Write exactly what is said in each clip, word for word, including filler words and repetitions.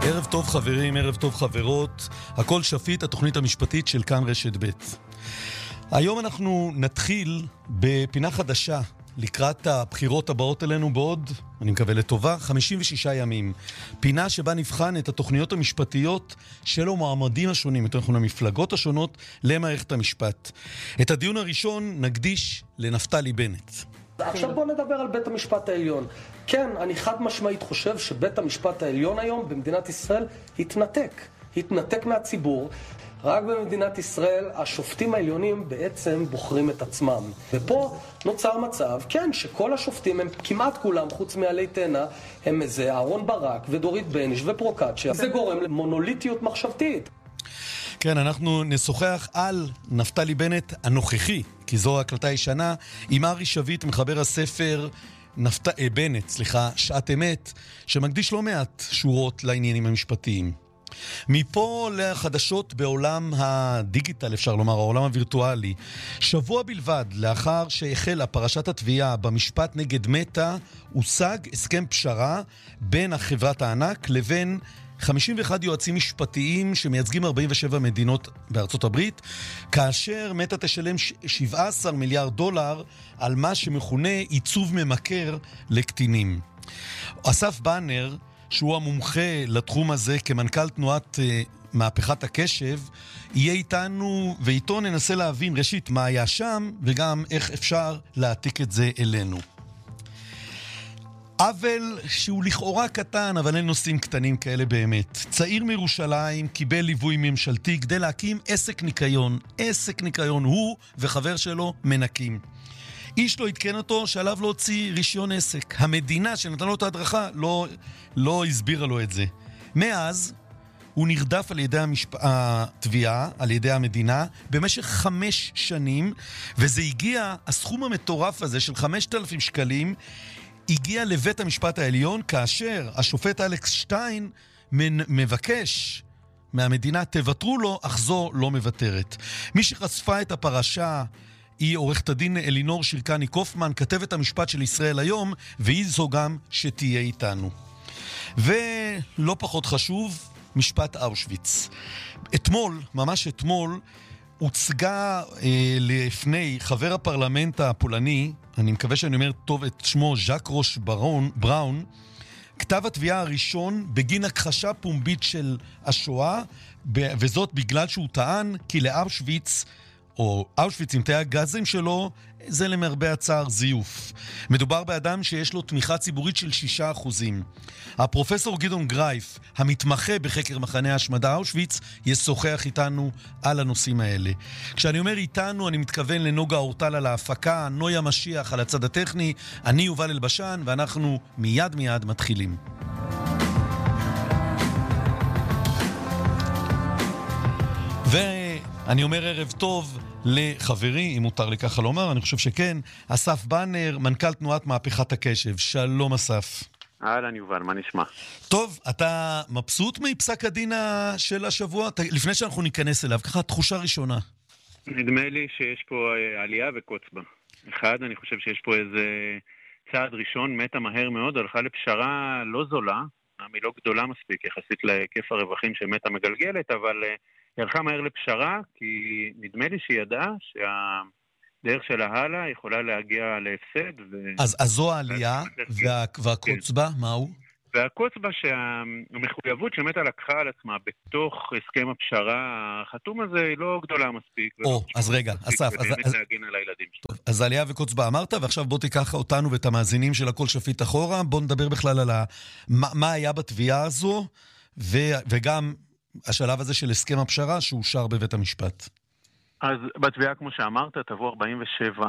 ערב טוב חברים, ערב טוב חברות, הכל שפיט, התוכנית המשפטית של כאן רשת ב'. היום אנחנו נתחיל בפינה חדשה לקראת הבחירות הבאות אלינו בעוד, אני מקווה לטובה, חמישים ושישה ימים. פינה שבה נבחן את התוכניות המשפטיות של המועמדים השונים, יותר נכון המפלגות השונות, למערכת המשפט. את הדיון הראשון נקדיש לנפתלי בנט. עכשיו בוא נדבר על בית המשפט העליון. כן, אני חד משמעית חושב שבית המשפט העליון היום במדינת ישראל התנתק. התנתק מהציבור. רק במדינת ישראל השופטים העליונים בעצם בוחרים את עצמם. ופה נוצר מצב, כן, שכל השופטים הם כמעט כולם, חוץ מעלי תאנה, הם איזה אהרון ברק ודורית בניש ופרוקצ'יה. זה גורם למונוליטיות מחשבתית. כן, אנחנו נשוחח על נפתלי בנט הנוכחי, כי זו הקלטה ישנה, עם ארי שביט, מחבר הספר נפת... בנט, סליחה, שעת אמת, שמקדיש לא מעט שורות לעניינים המשפטיים. מפה לחדשות בעולם הדיגיטל, אפשר לומר, העולם הווירטואלי. שבוע בלבד לאחר שהחלה פרשת התביעה במשפט נגד מטא, הושג הסכם פשרה בין החברת הענק לבין חמישים ואחד יועצים משפטיים שמייצגים ארבעים ושבע מדינות בארצות הברית, כאשר מטא תשלם שבעה עשר מיליארד דולר על מה שמכונה עיצוב ממכר לקטינים. אסף בנר, שהוא המומחה לתחום הזה כמנכ"ל תנועת uh, מהפכת הקשב, יהיה איתנו ואיתו ננסה להבין ראשית מה היה שם וגם איך אפשר להעתיק את זה אלינו. אבל שהוא לכאורה קטן, אבל אין נושאים קטנים כאלה באמת. צעיר מירושלים קיבל ליווי ממשלתי כדי להקים עסק ניקיון. עסק ניקיון, הוא וחבר שלו מנקים. איש לא התקן אותו שעליו להוציא רישיון עסק. המדינה שנתן לו את ההדרכה לא, לא הסבירה לו את זה. מאז הוא נרדף על ידי המשפ... התביעה, על ידי המדינה, במשך חמש שנים, וזה הגיע, הסכום המטורף הזה של חמשת אלפים שקלים, הגיע לבית המשפט העליון, כאשר השופט אלכס שטיין מבקש מהמדינה, תוותרו לו, אך זו לא מוותרת. מי שחשפה את הפרשה היא עורכת הדין אלינור שירקני קופמן, כתבת המשפט של ישראל היום, והיא זו גם שתהיה איתנו. ולא פחות חשוב, משפט אושוויץ. אתמול, ממש אתמול, הוצגה אה, לפני חבר הפרלמנט הפולני, אני מקווה שאני אומר טוב את שמו, ז'ק רוש ברון, בראון, כתב התביעה הראשון בגין הכחשה פומבית של השואה, וזאת בגלל שהוא טען כי לאושוויץ, או אושוויץ עם תאי הגזים שלו, זה למרבה הצער זיוף. מדובר באדם שיש לו תמיכה ציבורית של שישה אחוזים. הפרופסור גדעון גרייף, המתמחה בחקר מחנה ההשמדה אושוויץ, ישוחח איתנו על הנושאים האלה. כשאני אומר איתנו, אני מתכוון לנוגה אורטל על ההפקה, נויה משיח על הצד הטכני, אני יובל אלבשן, ואנחנו מיד מיד מתחילים. ואני אומר ערב טוב לחברי, אם מותר לי ככה לומר, אני חושב שכן, אסף בנר, מנכ"ל תנועת מהפכת הקשב. שלום אסף. אהלן יובל, מה נשמע? טוב, אתה מבסוט מפסק הדין של השבוע? לפני שאנחנו ניכנס אליו, ככה תחושה ראשונה. נדמה לי שיש פה עלייה וקוץ בה. אחד, אני חושב שיש פה איזה צעד ראשון, מטא מהר מאוד, הלכה לפשרה לא זולה, היא לא גדולה מספיק יחסית להיקף הרווחים שמטא מגלגלת, אבל היא הלכה מהר לפשרה, כי נדמה לי שהיא ידעה שהדרך שלה הלאה יכולה להגיע להפסד. ו... אז, אז זו העלייה, וה... והקוץ בה, מהו? והקוץ בה שהמחויבות שמטא לקחה על עצמה בתוך הסכם הפשרה החתום הזה היא לא גדולה מספיק. או, אז רגע, אסף. אז... להגין על הילדים שלו. אז העלייה וקוץ בה אמרת, ועכשיו בוא תיקח אותנו ואת המאזינים של הכל שפיט אחורה, בוא נדבר בכלל על ה... מה, מה היה בתביעה הזו, ו... וגם השלב הזה של הסכם הפשרה שאושר בבית המשפט. אז בתביעה, כמו שאמרת, תבוא ארבעים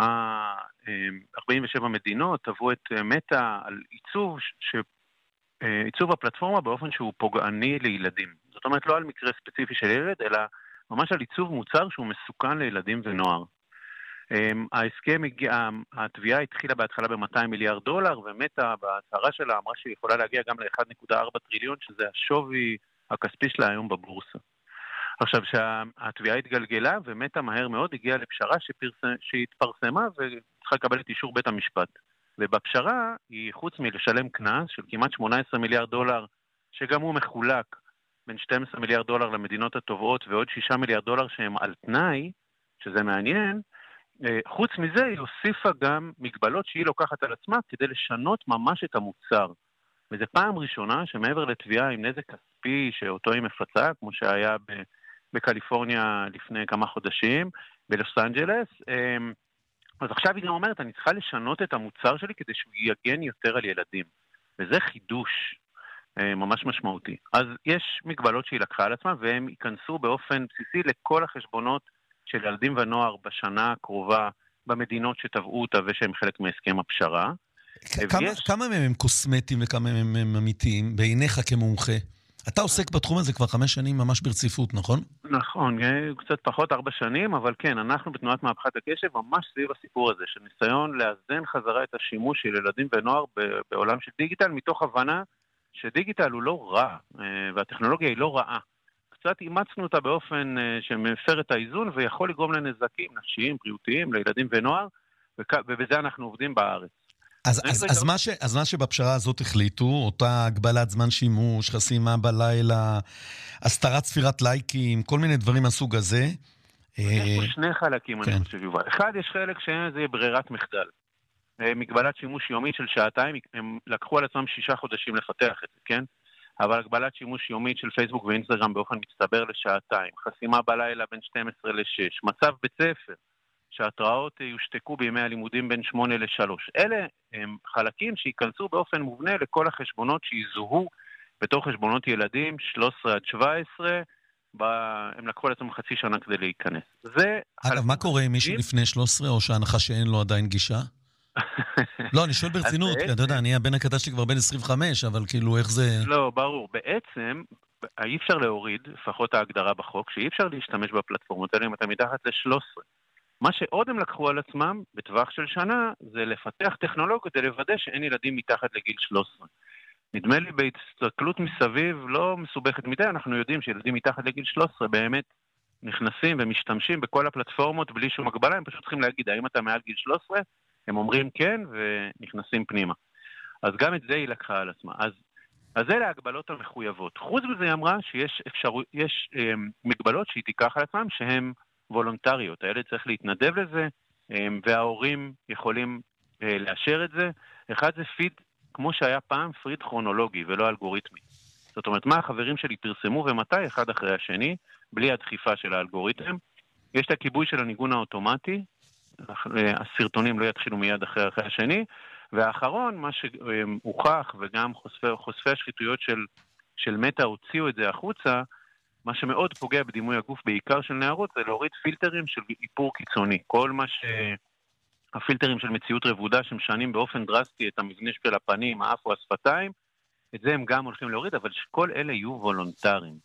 ושבע מדינות, תבוא את מטא על עיצוב, ש... עיצוב הפלטפורמה באופן שהוא פוגעני לילדים. זאת אומרת, לא על מקרה ספציפי של ילד, אלא ממש על עיצוב מוצר שהוא מסוכן לילדים ונוער. ההסכם הגיע, התביעה התחילה בהתחלה ב-מאתיים מיליארד דולר, ומטא בהצהרה שלה אמרה שהיא יכולה להגיע גם ל-אחד נקודה ארבע טריליון, שזה השווי הכספי שלה היום בבורסה. עכשיו שהתביעה התגלגלה, ומטא מהר מאוד הגיעה לפשרה שפרס... שהתפרסמה וצריכה לקבל את אישור בית המשפט. ובפשרה היא חוץ מלשלם קנס של כמעט שמונה עשרה מיליארד דולר, שגם הוא מחולק בין שנים עשר מיליארד דולר למדינות הטובות ועוד שישה מיליארד דולר שהם על תנאי, שזה מעניין, חוץ מזה היא הוסיפה גם מגבלות שהיא לוקחת על עצמה כדי לשנות ממש את המוצר. וזו פעם ראשונה שמעבר לתביעה עם נזק כספי שאותו היא מפצה, כמו שהיה בקליפורניה לפני כמה חודשים, בלוס אנג'לס, אז עכשיו היא גם אומרת, אני צריכה לשנות את המוצר שלי כדי שהוא יגן יותר על ילדים. וזה חידוש ממש משמעותי. אז יש מגבלות שהיא לקחה על עצמה, והם ייכנסו באופן בסיסי לכל החשבונות של ילדים ונוער בשנה הקרובה במדינות שטבעו אותה ושהם חלק מהסכם הפשרה. כמה, ויש... כמה מהם הם קוסמטיים וכמה מהם הם אמיתיים, בעיניך כמומחה? אתה עוסק בתחום הזה כבר חמש שנים ממש ברציפות, נכון? נכון, קצת פחות ארבע שנים, אבל כן, אנחנו בתנועת מהפכת הקשב ממש סביב הסיפור הזה, של ניסיון לאזן חזרה את השימוש של ילדים ונוער בעולם של דיגיטל, מתוך הבנה שדיגיטל הוא לא רע, והטכנולוגיה היא לא רעה. קצת אימצנו אותה באופן שמפר את האיזון, ויכול לגרום לנזקים נפשיים, בריאותיים, לילדים ונוער, ובזה אנחנו עובדים בארץ. אז, אז, אז, מה ש, אז מה שבפשרה הזאת החליטו, אותה הגבלת זמן שימוש, חסימה בלילה, הסתרת ספירת לייקים, כל מיני דברים מהסוג הזה. יש פה שני חלקים, כן. אני חושב, יובל. אחד, יש חלק שזה ברירת מחדל. מגבלת שימוש יומית של שעתיים, הם לקחו על עצמם שישה חודשים לפתח את זה, כן? אבל הגבלת שימוש יומית של פייסבוק ואינסטגרם באופן מצטבר לשעתיים, חסימה בלילה בין שתים עשרה לשש, מצב בית ספר, שההתראות יושתקו בימי הלימודים בין שמונה לשלוש. אלה הם חלקים שיכנסו באופן מובנה לכל החשבונות שיזוהו בתור חשבונות ילדים, שלוש עשרה עד שבע עשרה, הם לקחו לעצמם חצי שנה כדי להיכנס. אגב, מה קורה עם מישהו לפני שלוש עשרה, או שההנחה שאין לו עדיין גישה? לא, אני שואל ברצינות, כי אתה יודע, אני הבן הקטן שלי כבר בן עשרים וחמש, אבל כאילו, איך זה... לא, ברור. בעצם, אי אפשר להוריד, לפחות ההגדרה בחוק, שאי אפשר להשתמש בפלטפורמות האלה אם אתה מתחת ל-שלוש עשרה. מה שעוד הם לקחו על עצמם, בטווח של שנה, זה לפתח טכנולוגיה כדי לוודא שאין ילדים מתחת לגיל שלוש עשרה. נדמה לי בהסתכלות מסביב לא מסובכת מדי, אנחנו יודעים שילדים מתחת לגיל שלוש עשרה באמת נכנסים ומשתמשים בכל הפלטפורמות בלי שום הגבלה, הם פשוט צריכים להגיד, האם אתה מעל גיל שלוש עשרה? הם אומרים כן ונכנסים פנימה. אז גם את זה היא לקחה על עצמה. אז, אז אלה ההגבלות המחויבות. חוץ מזה היא אמרה שיש אפשרו, יש, אה, מגבלות שהיא תיקח על עצמם שהן וולונטריות. הילד צריך להתנדב לזה, וההורים יכולים לאשר את זה. אחד זה פיד, כמו שהיה פעם, פיד כרונולוגי ולא אלגוריתמי. זאת אומרת, מה החברים שלי פרסמו ומתי, אחד אחרי השני, בלי הדחיפה של האלגוריתם. יש את הכיבוי של הניגון האוטומטי, הסרטונים לא יתחילו מיד אחרי אחרי השני, והאחרון, מה שהוכח, וגם חושפי, חושפי השחיתויות של, של מטה הוציאו את זה החוצה, מה שמאוד פוגע בדימוי הגוף בעיקר של נערות, זה להוריד פילטרים של איפור קיצוני. כל מה ש... הפילטרים של מציאות רבודה שמשנים באופן דרסטי את המבנה של הפנים, האף או השפתיים, את זה הם גם הולכים להוריד, אבל שכל אלה יהיו וולונטריים.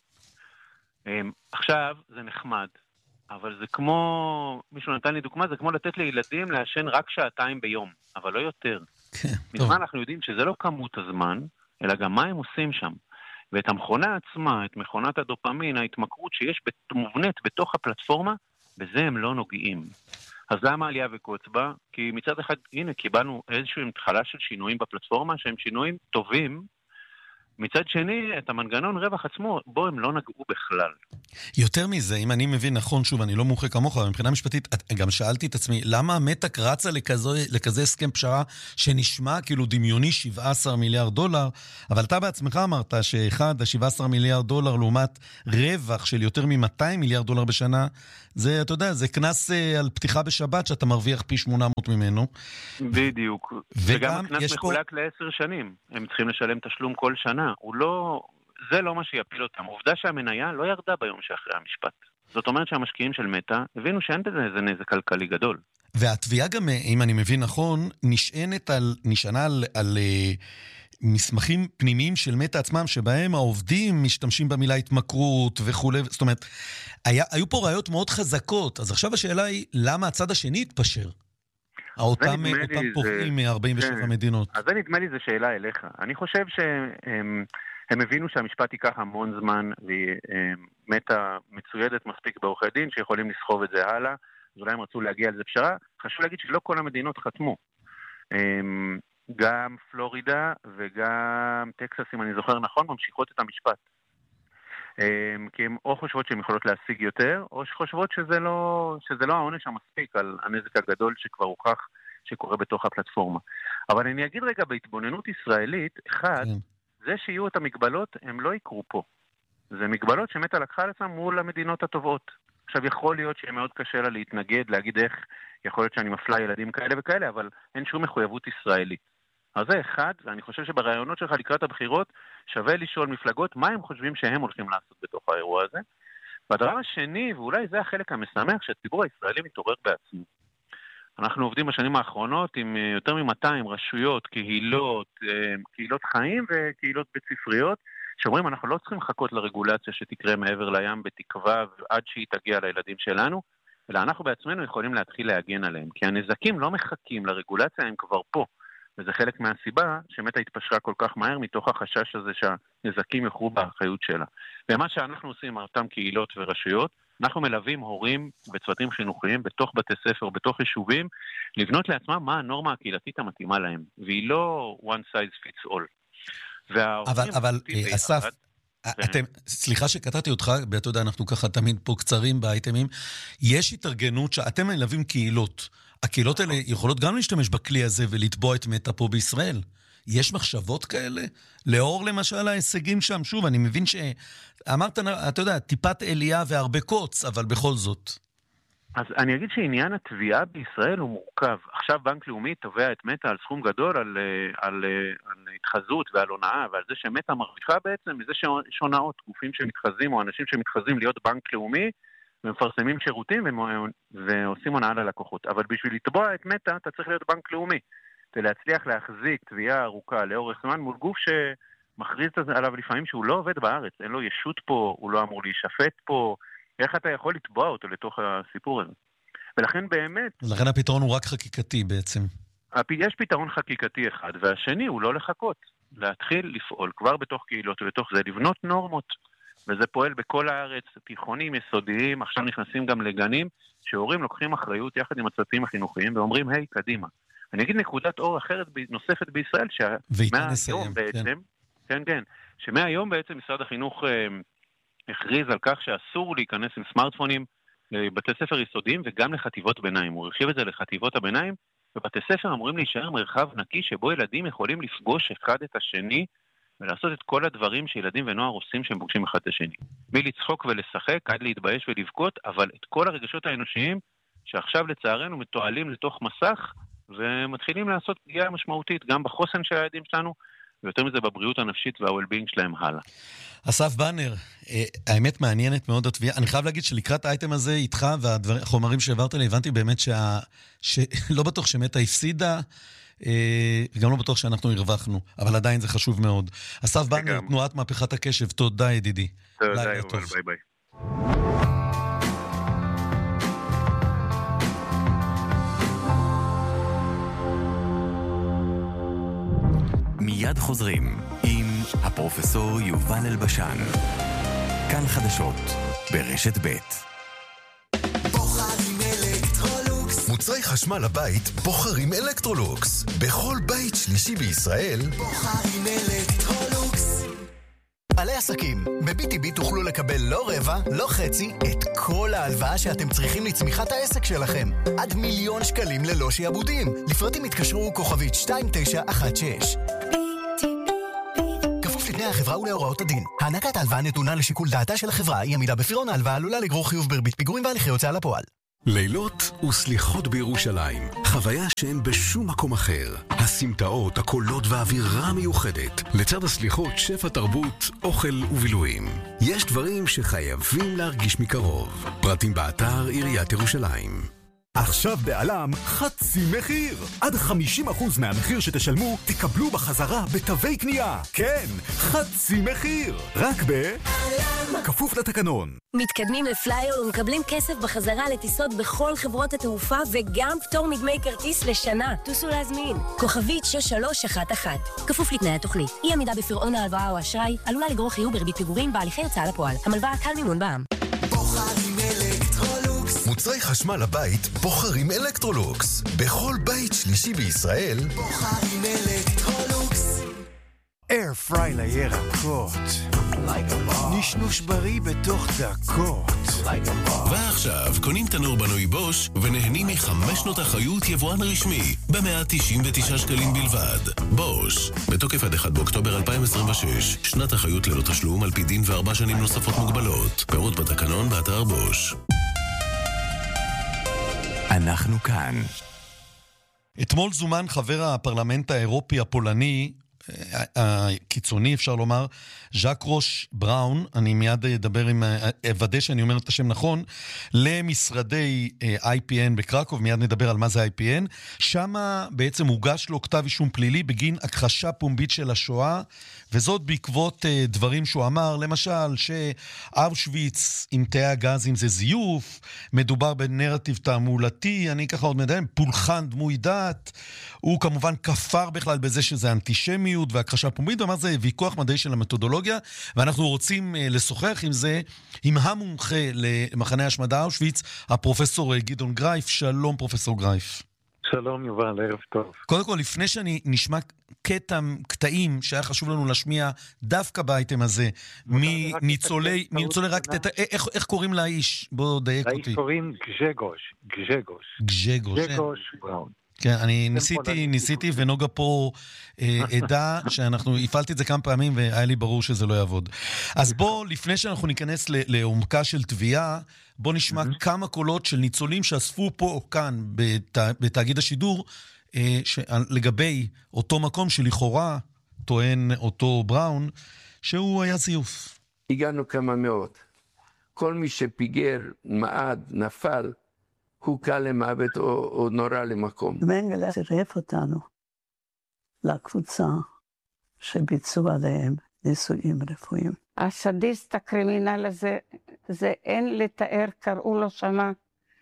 עכשיו, זה נחמד, אבל זה כמו, מישהו נתן לי דוגמה, זה כמו לתת לילדים לעשן רק שעתיים ביום, אבל לא יותר. מזמן אנחנו יודעים שזה לא כמות הזמן, אלא גם מה הם עושים שם. ואת המכונה עצמה, את מכונת הדופמין, ההתמכרות שיש מובנית בתוך הפלטפורמה, בזה הם לא נוגעים. אז למה עלייה וקוץ בה? כי מצד אחד, הנה, קיבלנו איזושהי התחלה של שינויים בפלטפורמה, שהם שינויים טובים, מצד שני, את המנגנון רווח עצמו, בו הם לא נגעו בכלל. יותר מזה, אם אני מבין נכון, שוב, אני לא מומחה כמוך, אבל מבחינה משפטית, גם שאלתי את עצמי, למה המטק רצה לכזה, לכזה הסכם פשרה שנשמע כאילו דמיוני שבעה עשר מיליארד דולר, אבל אתה בעצמך אמרת שאחד, ה-שבעה עשר מיליארד דולר לעומת רווח של יותר מ-מאתיים מיליארד דולר בשנה, זה, אתה יודע, זה כנס על פתיחה בשבת שאתה מרוויח פי שמונה מאות ממנו. בדיוק. וגם הכנס מחולק לעשר שנים. הם צריכים לשלם תשלום כל שנה. הוא לא, זה לא מה שיפיל אותם. עובדה שהמניה לא ירדה ביום שאחרי המשפט. זאת אומרת שהמשקיעים של מטה הבינו שאין בזה איזה נזק כלכלי גדול. והתביעה גם, אם אני מבין נכון, נשענת על, נשענה על, על מסמכים פנימיים של מטה עצמם, שבהם העובדים משתמשים במילה התמכרות וכו'. זאת אומרת, היה, היו פה ראיות מאוד חזקות. אז עכשיו השאלה היא, למה הצד השני התפשר? אותם, אותם פורעים מ-ארבעים ושבע מדינות. אז זה נדמה לי, זה שאלה אליך. אני חושב שהם הם הבינו שהמשפט ייקח המון זמן, ומטה מצוידת מספיק בעורכי דין, שיכולים לסחוב את זה הלאה, אז אולי הם רצו להגיע על זה פשרה. חשוב להגיד שלא כל המדינות חתמו. גם פלורידה וגם טקסס, אם אני זוכר נכון, ממשיכות את המשפט. כי הן או חושבות שהן יכולות להשיג יותר, או שחושבות שזה לא, שזה לא העונש המספיק על הנזק הגדול שכבר הוכח שקורה בתוך הפלטפורמה. אבל אני אגיד רגע, בהתבוננות ישראלית, אחד, זה שיהיו את המגבלות, הם לא יקרו פה. זה מגבלות שמטה לקחה על עצמם מול המדינות הטובות. עכשיו, יכול להיות שיהיה מאוד קשה לה להתנגד, להגיד איך יכול להיות שאני מפלה ילדים כאלה וכאלה, אבל אין שום מחויבות ישראלית. אז זה אחד, ואני חושב שברעיונות שלך לקראת הבחירות, שווה לשאול מפלגות מה הם חושבים שהם הולכים לעשות בתוך האירוע הזה. והדבר השני, ואולי זה החלק המשמח, שהציבור הישראלי מתעורר בעצמו. אנחנו עובדים בשנים האחרונות עם יותר מ-מאתיים רשויות, קהילות, קהילות חיים וקהילות בית ספריות, שאומרים אנחנו לא צריכים לחכות לרגולציה שתקרה מעבר לים בתקווה עד שהיא תגיע לילדים שלנו, אלא אנחנו בעצמנו יכולים להתחיל להגן עליהם, כי הנזקים לא מחכים לרגולציה, הם כבר פה. וזה חלק מהסיבה שמתה התפשרה כל כך מהר מתוך החשש הזה שהנזקים יוכרו באחריות שלה. ומה שאנחנו עושים עם אותם קהילות ורשויות, אנחנו מלווים הורים בצוותים חינוכיים, בתוך בתי ספר, בתוך יישובים, לבנות לעצמם מה הנורמה הקהילתית המתאימה להם. והיא לא one size fits all. אבל, אבל, אסף, אתם, סליחה שקטעתי אותך, אתה יודע, אנחנו ככה תמיד פה קצרים באייטמים, יש התארגנות שאתם מלווים קהילות, הקהילות האלה יכולות גם להשתמש בכלי הזה ולטבוע את מטה פה בישראל. יש מחשבות כאלה? לאור למשל ההישגים שם, שוב, אני מבין שאמרת, אתה יודע, טיפת אליה והרבה קוץ, אבל בכל זאת. אז אני אגיד שעניין התביעה בישראל הוא מורכב. עכשיו בנק לאומי תובע את מטה על סכום גדול, על, על, על התחזות ועל הונאה, ועל זה שמטה מרוויחה בעצם מזה שונאות, גופים שמתחזים או אנשים שמתחזים להיות בנק לאומי, ומפרסמים שירותים ועושים הונאה ללקוחות. אבל בשביל לתבוע את מטה, אתה צריך להיות בנק לאומי. ולהצליח להחזיק תביעה ארוכה לאורך זמן מול גוף שמכריז עליו לפעמים שהוא לא עובד בארץ. אין לו ישות פה, הוא לא אמור להישפט פה. איך אתה יכול לתבוע אותו לתוך הסיפור הזה? ולכן באמת... לכן הפתרון הוא רק חקיקתי בעצם. יש פתרון חקיקתי אחד, והשני הוא לא לחכות. להתחיל לפעול כבר בתוך קהילות ובתוך זה, לבנות נורמות. וזה פועל בכל הארץ, תיכונים, יסודיים, עכשיו נכנסים גם לגנים, שהורים לוקחים אחריות יחד עם הצוותים החינוכיים, ואומרים, היי, קדימה. אני אגיד נקודת אור אחרת נוספת בישראל, שמהיום בעצם, כן, כן, כן שמהיום בעצם משרד החינוך אה, הכריז על כך שאסור להיכנס עם סמארטפונים לבתי ספר יסודיים, וגם לחטיבות ביניים. הוא הרחיב את זה לחטיבות הביניים, ובתי ספר אמורים להישאר מרחב נקי, שבו ילדים יכולים לפגוש אחד את השני, ולעשות את כל הדברים שילדים ונוער עושים שהם פוגשים אחד את השני. מלצחוק ולשחק, עד להתבייש ולבכות, אבל את כל הרגשות האנושיים, שעכשיו לצערנו מתועלים לתוך מסך, ומתחילים לעשות פגיעה משמעותית, גם בחוסן של הילדים שלנו, ויותר מזה בבריאות הנפשית והוולבינג שלהם הלאה. אסף בנר, האמת מעניינת מאוד התביעה. אני חייב להגיד שלקראת האייטם הזה איתך, והחומרים שהעברת לי, הבנתי באמת שלא בטוח שמטה הפסידה, וגם לא בטוח שאנחנו הרווחנו, אבל עדיין זה חשוב מאוד. אסף בנר, תנועת מהפכת הקשב, תודה ידידי. תודה יובל, ביי ביי. מיד חוזרים עם הפרופסור יובל אלבשן. כאן חדשות ברשת ב'. מוצרי חשמל לבית בוחרים אלקטרולוקס. בכל בית שלישי בישראל בוחרים אלקטרולוקס. בעלי עסקים, ב-בי טי בי תוכלו לקבל לא רבע, לא חצי, את כל ההלוואה שאתם צריכים לצמיחת העסק שלכם. עד מיליון שקלים ללא שיעבודים. לפרטים התקשרו כוכבית שתיים תשע אחת שש. כפוף לתנאי החברה ולהוראות הדין. הענקת ההלוואה נתונה לשיקול דעתה של החברה, היא עמידה בפירעון ההלוואה עלולה לגרור חיוב בריבית פיגורים והליכי הוצאה לפועל. לילות וסליחות בירושלים, חוויה שאין בשום מקום אחר. הסמטאות, הקולות והאווירה מיוחדת. לצד הסליחות, שפע תרבות, אוכל ובילויים. יש דברים שחייבים להרגיש מקרוב. פרטים באתר עיריית ירושלים. עכשיו בעלם חצי מחיר. עד חמישים אחוז מהמחיר שתשלמו תקבלו בחזרה בתווי קנייה. כן, חצי מחיר. רק בעלם. כפוף לתקנון. מתקדמים לפלייר ומקבלים כסף בחזרה לטיסות בכל חברות התעופה וגם פטור מדמי כרטיס לשנה. טוסו להזמין. כוכבית שש שלוש אחת אחת. כפוף לתנאי התוכנית. אי עמידה בפירעון ההלוואה או אשראי עלולה לגרור חיוב בריבית פיגורים בהליכי הוצאה לפועל. המלוואה קל מימון בע"מ. מוצרי חשמל לבית בוחרים אלקטרולוקס. בכל בית שלישי בישראל בוחרים אלקטרולוקס. Air Fry לירקות. נשנוש בריא בתוך צעקות. ועכשיו קונים תנור בנוי בוש ונהנים מחמש שנות אחריות יבואן רשמי ב-מאה תשעים ותשעה שקלים בלבד. בוש, בתוקף עד אחד באוקטובר אלפיים עשרים ושש, שנת אחריות ללא תשלום על פי דין וארבע שנים נוספות מוגבלות. פירוט בתקנון באתר בוש. אנחנו כאן. אתמול זומן חבר הפרלמנט האירופי הפולני, הקיצוני אפשר לומר, ז'ק רוש בראון, אני מיד אדבר עם, אוודא שאני אומר את השם נכון, למשרדי איי פי אן בקרקוב, מיד נדבר על מה זה איי פי אן, שם בעצם הוגש לו כתב אישום פלילי בגין הכחשה פומבית של השואה, וזאת בעקבות דברים שהוא אמר, למשל שאושוויץ עם תאי הגזים זה זיוף, מדובר בנרטיב תעמולתי, אני ככה עוד מדבר, פולחן דמוי דת, הוא כמובן כפר בכלל בזה שזה אנטישמיות והכחשה פומבית, ואמר זה ויכוח מדעי של המתודולוגיה, ואנחנו רוצים לשוחח עם זה, עם המומחה למחנה השמדה אושוויץ, הפרופסור גדעון גרייף. שלום פרופסור גרייף. שלום יובל, ערב טוב. קודם כל, לפני שאני נשמע קטע, קטעים שהיה חשוב לנו להשמיע דווקא באייטם הזה, מניצולי, מניצולי רק תטע, איך, איך קוראים לאיש? בוא דייק אותי. לאיש קוראים גז'גוש, גז'גוש. גז'גוש. גז'גוש בראון. כן, אני ניסיתי, ניסיתי, ונוגה פה אה, עדה שאנחנו, הפעלתי את זה כמה פעמים והיה לי ברור שזה לא יעבוד. אז בוא, לפני שאנחנו ניכנס לעומקה של תביעה, בוא נשמע כמה קולות של ניצולים שאספו פה או כאן בת, בתאגיד השידור, אה, לגבי אותו מקום שלכאורה טוען אותו בראון, שהוא היה זיוף. הגענו כמה מאות. כל מי שפיגר, מעד, נפל, הוא קל למוות או, או נורא למקום. מנגלה צירף אותנו לקבוצה שביצעו עליהם ניסויים רפואיים. הסדיסט הקרימינל הזה, זה אין לתאר, קראו לו שמה,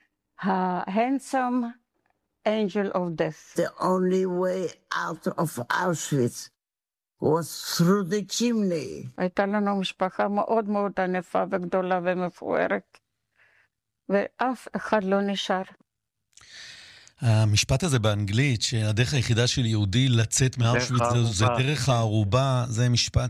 ה-handsome angel of death. The only way out of Auschwitz was through the chimney. הייתה לנו משפחה מאוד מאוד ענפה וגדולה ומפוארת. ואף אחד לא נשאר. המשפט הזה באנגלית, שהדרך היחידה של יהודי לצאת מאושוויץ זה דרך הערובה, זה משפט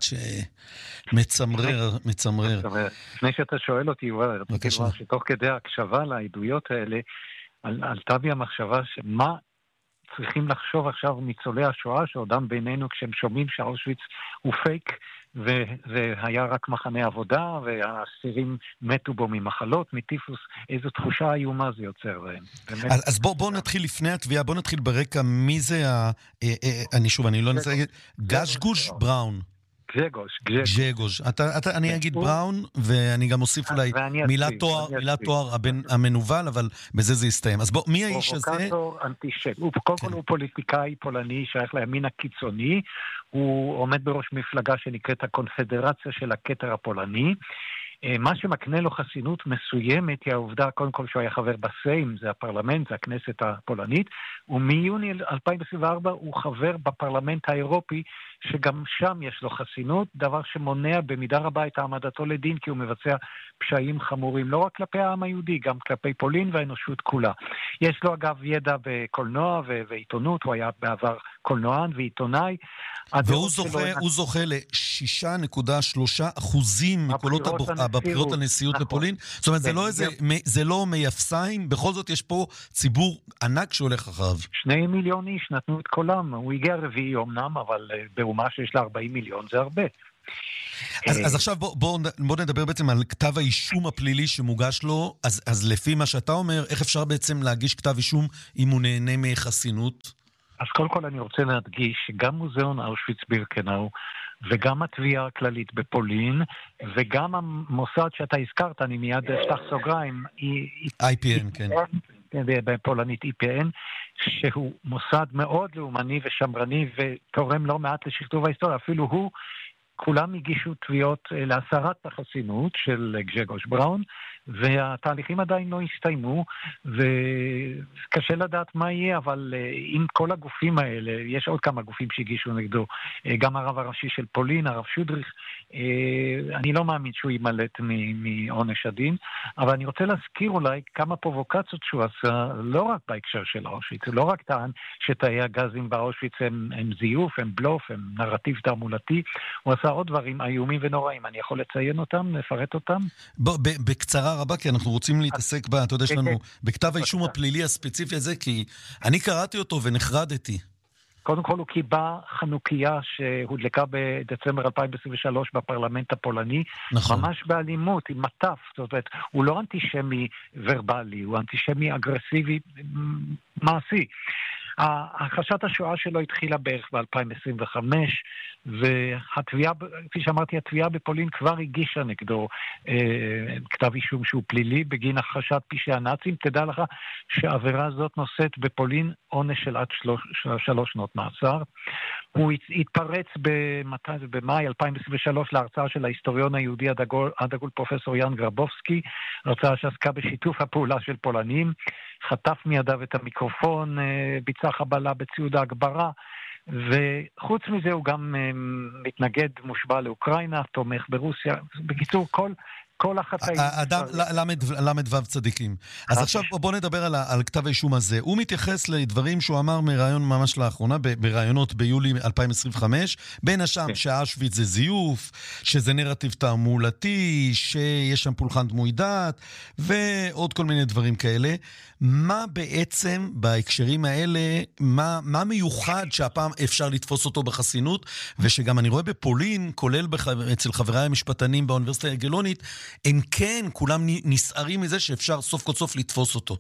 שמצמרר, מצמרר. לפני שאתה שואל אותי, רציתי לומר שתוך כדי ההקשבה לעדויות האלה, עלתה בי המחשבה שמה צריכים לחשוב עכשיו ניצולי השואה, שעודם בינינו כשהם שומעים שאושוויץ הוא פייק, וזה היה רק מחנה עבודה, והאסירים מתו בו ממחלות, מטיפוס, איזו תחושה איומה זה יוצר להם. אז, אז בוא, בוא נתחיל לפני התביעה, בוא נתחיל ברקע, מי זה ה... אה, אה, אני שוב, אני לא נצא להגיד, גז'גוש בראון. גז'גוש, גז'גוש. אתה, אתה, אני אגיד בראון, ואני גם אוסיף אולי מילת תואר, מילת תואר המנובל, אבל בזה זה יסתיים. אז בוא, מי האיש הזה? פרובוקטור אנטישם. קודם כל הוא פוליטיקאי פולני, שייך לימין הקיצוני, הוא עומד בראש מפלגה שנקראת הקונפדרציה של הכתר הפולני. מה שמקנה לו חסינות מסוימת היא העובדה, קודם כל שהוא היה חבר בסיים, זה הפרלמנט, זה הכנסת הפולנית, ומיוני אלפיים עשרים וארבע הוא חבר בפרלמנט האירופי, שגם שם יש לו חסינות, דבר שמונע במידה רבה את העמדתו לדין, כי הוא מבצע פשעים חמורים, לא רק כלפי העם היהודי, גם כלפי פולין והאנושות כולה. יש לו אגב ידע בקולנוע ועיתונות, הוא היה בעבר קולנוען ועיתונאי. והוא זוכה, הוא זוכה ל-שישה נקודה שלושה אחוזים מקולות בבחירות לנשיאות לפולין. זאת אומרת, זה לא איזה, זה לא מייפסיים, בכל זאת יש פה ציבור ענק שהולך אחריו. שני מיליון איש נתנו את קולם, הוא הגיע רביעי אומנם, אבל באומה שיש לה ארבעים מיליון זה הרבה. אז, אז עכשיו בוא, בוא, בוא נדבר בעצם על כתב האישום הפלילי שמוגש לו. אז, אז לפי מה שאתה אומר, איך אפשר בעצם להגיש כתב אישום אם הוא נהנה מחסינות? אז קודם כל אני רוצה להדגיש שגם מוזיאון אושוויץ בירקנאו וגם התביעה הכללית בפולין וגם המוסד שאתה הזכרת, אני מיד אפתח סוגריים, איי פי אן, כן. בפולנית איי פי אן, שהוא מוסד מאוד לאומני ושמרני ותורם לא מעט לשכתוב ההיסטוריה, אפילו הוא, כולם הגישו תביעות להסרת החסינות של גז'גוש בראון, והתהליכים עדיין לא הסתיימו, וקשה לדעת מה יהיה, אבל עם כל הגופים האלה, יש עוד כמה גופים שהגישו נגדו, גם הרב הראשי של פולין, הרב שודריך, אני לא מאמין שהוא יימלט מעונש הדין, אבל אני רוצה להזכיר אולי כמה פרובוקציות שהוא עשה, לא רק בהקשר של אושוויץ, הוא לא רק טען שתאי הגזים באושוויץ הם, הם זיוף, הם בלוף, הם נרטיב תעמולתי, הוא עשה עוד דברים איומים ונוראים, אני יכול לציין אותם, לפרט אותם? בוא, בקצרה רבה, כי אנחנו רוצים להתעסק בה, אתה יודע שלנו, בכתב האישום הפלילי הספציפי הזה, כי אני קראתי אותו ונחרדתי. קודם כל הוא קיבל חנוכיה שהודלקה בדצמבר אלפיים עשרים ושלוש בפרלמנט הפולני, נכון. ממש באלימות, עם מטף, זאת אומרת, הוא לא אנטישמי ורבלי, הוא אנטישמי אגרסיבי מעשי. הכחשת השואה שלו התחילה בערך ב-אלפיים עשרים וחמש, והתביעה, כפי שאמרתי, התביעה בפולין כבר הגישה נגדו אה, כתב אישום שהוא פלילי בגין הכחשת פשעי הנאצים. תדע לך שהעבירה הזאת נושאת בפולין עונש של עד שלוש, שלוש שנות מאסר. הוא התפרץ במתי, במאי אלפיים עשרים ושלוש להרצאה של ההיסטוריון היהודי הדגול, הדגול פרופסור יאן גרבובסקי, הרצאה שעסקה בשיתוף הפעולה של פולנים, חטף מידיו את המיקרופון, ביצע חבלה בציוד ההגברה, וחוץ מזה הוא גם מתנגד מושבע לאוקראינה, תומך ברוסיה. בקיצור, כל... כל החטאים. האדם למד וו צדיקים. אז עכשיו בוא נדבר על, על כתב האישום הזה. הוא מתייחס לדברים שהוא אמר מראיון ממש לאחרונה, בראיונות ביולי אלפיים עשרים וחמש, בין השם שאושוויץ זה זיוף, שזה נרטיב תעמולתי, שיש שם פולחן דמוי דת, ועוד כל מיני דברים כאלה. מה בעצם בהקשרים האלה, מה, מה מיוחד שהפעם אפשר לתפוס אותו בחסינות, ושגם אני רואה בפולין, כולל בח... אצל חבריי המשפטנים באוניברסיטה הגלונית, הם כן, כולם נסערים מזה שאפשר סוף כל סוף לתפוס אותו.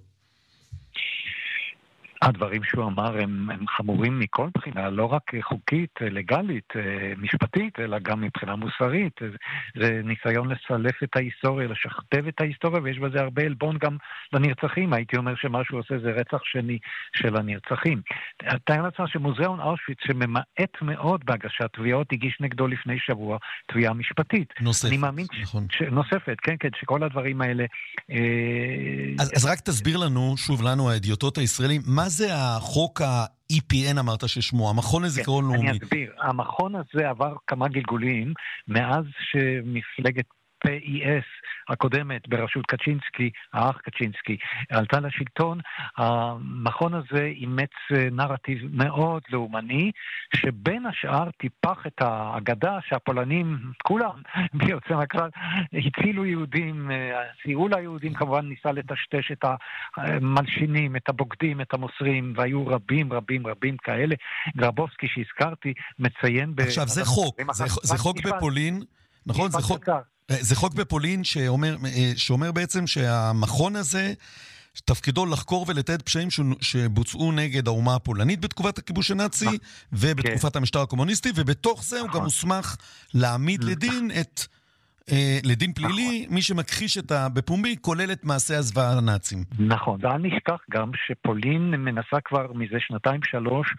הדברים שהוא אמר הם, הם חמורים מכל בחינה, לא רק חוקית, לגלית, משפטית, אלא גם מבחינה מוסרית. זה ניסיון לסלף את ההיסטוריה, לשכתב את ההיסטוריה, ויש בזה הרבה אלבון גם לנרצחים. הייתי אומר שמה שהוא עושה זה רצח שני של הנרצחים. תאר לעצמך שמוזיאון אושוויץ, שממעט מאוד בהגשת תביעות, הגיש נגדו לפני שבוע תביעה משפטית. נוספת, אני מאמין נכון. ש... נוספת, כן, כן, שכל הדברים האלה... אז, אז רק תסביר לנו, שוב לנו, האדיוטות הישראלים, מה זה החוק ה-אי פי אן אמרת ששמו, המכון לזיכרון כן, לאומי? אני אסביר, המכון הזה עבר כמה גלגולים, מאז שמפלגת פי אי אס הקודמת בראשות קצ'ינסקי, האח קצ'ינסקי, עלתה לשלטון. המכון הזה אימץ נרטיב מאוד לאומני, שבין השאר טיפח את האגדה שהפולנים, כולם, ביוצא מהכלל, הצילו יהודים, סייעו ליהודים, כמובן ניסה לטשטש את המלשינים, את הבוגדים, את המוסרים, והיו רבים רבים רבים כאלה. גרבובסקי שהזכרתי מציין... עכשיו זה חוק, זה חוק בפולין, נכון? זה חוק... זה חוק בפולין שאומר, שאומר בעצם שהמכון הזה, תפקידו לחקור ולתעד פשעים שבוצעו נגד האומה הפולנית בתקופת הכיבוש הנאצי ובתקופת המשטר הקומוניסטי, ובתוך זה הוא גם מוסמך להעמיד לדין את, לדין פלילי, מי שמכחיש את בפומבי, כולל את מעשי הזוועה הנאצים. נכון, ואל נשכח גם שפולין מנסה כבר מזה שנתיים שלוש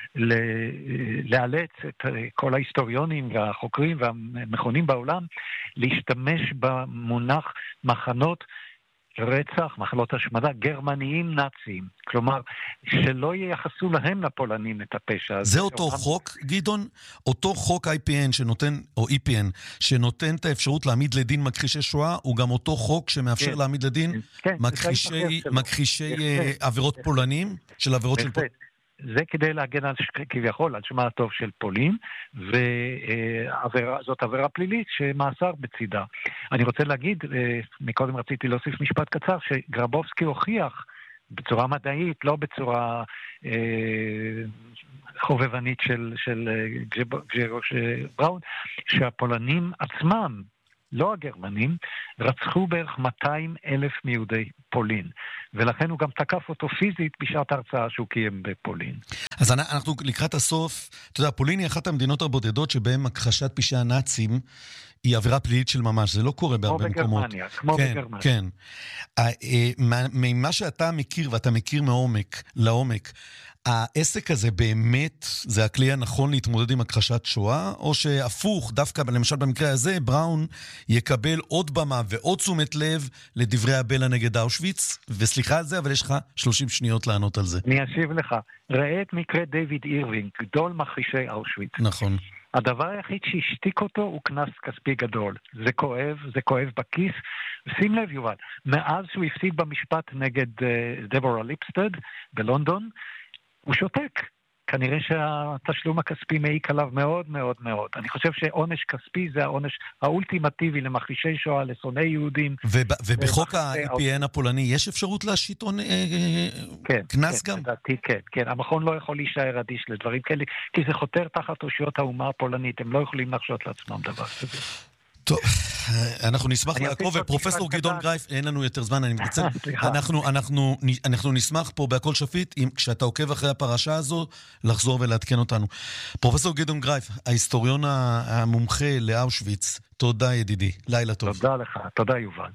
לאלץ את כל ההיסטוריונים והחוקרים והמכונים בעולם להשתמש במונח מחנות רצח, מחלות השמדה, גרמניים נאציים. כלומר, שלא ייחסו להם לפולנים את הפשע הזה. זה אותו חוק, גדעון? אותו חוק איי פי אן שנותן, או אי פי אן, שנותן את האפשרות להעמיד לדין מכחישי שואה, הוא גם אותו חוק שמאפשר כן. להעמיד לדין כן, מכחישי, מכחישי עבירות פולנים, של עבירות של פולנים. זה כדי להגן על, כביכול, על שמה הטוב של פולין, וזאת עבירה פלילית שמאסר בצידה. אני רוצה להגיד, מקודם רציתי להוסיף משפט קצר, שגרבובסקי הוכיח בצורה מדעית, לא בצורה אה, חובבנית של, של ג'רוש בראון, שהפולנים עצמם, לא הגרמנים, רצחו בערך מאתיים אלף מיהודי פולין. ולכן הוא גם תקף אותו פיזית בשעת ההרצאה שהוא קיים בפולין. אז אנחנו לקראת הסוף, אתה יודע, פולין היא אחת המדינות הבודדות שבהן הכחשת פשעי הנאצים היא עבירה פלילית של ממש, זה לא קורה בהרבה מקומות. בגרמניה, כמו כן, בגרמניה. כן. ממה שאתה מכיר, ואתה מכיר מעומק לעומק, העסק הזה באמת זה הכלי הנכון להתמודד עם הכחשת שואה, או שהפוך, דווקא למשל במקרה הזה, בראון יקבל עוד במה ועוד תשומת לב לדברי הבלע נגד אושוויץ, וסליחה על זה, אבל יש לך שלושים שניות לענות על זה. אני אשיב לך. ראה את מקרה דיוויד אירווינג, גדול מכחישי אושוויץ. נכון. הדבר היחיד שהשתיק אותו הוא כנס כספי גדול. זה כואב, זה כואב בכיס. שים לב, יובל, מאז שהוא הפסיד במשפט נגד uh, דבורה ליפסטד בלונדון, הוא שותק. כנראה שהתשלום הכספי מעיק עליו מאוד מאוד מאוד. אני חושב שעונש כספי זה העונש האולטימטיבי למכחישי שואה, לשונאי יהודים. ובחוק ה-אי פי אן הפולני יש אפשרות להשית כנס גם? לדעתי כן, כן. המכון לא יכול להישאר אדיש לדברים כאלה, כי זה חותר תחת אושיות האומה הפולנית. הם לא יכולים לחשות לעצמם דבר כזה. טוב, אנחנו נשמח לעקוב, ופרופסור גדעון גרייף, אין לנו יותר זמן, אני מתנצל, אנחנו, אנחנו, אנחנו נשמח פה בהכל שפיט, כשאתה עוקב אחרי הפרשה הזו, לחזור ולעדכן אותנו. פרופסור גדעון גרייף, ההיסטוריון המומחה לאושוויץ, תודה ידידי, לילה טוב. תודה לך, תודה יובל.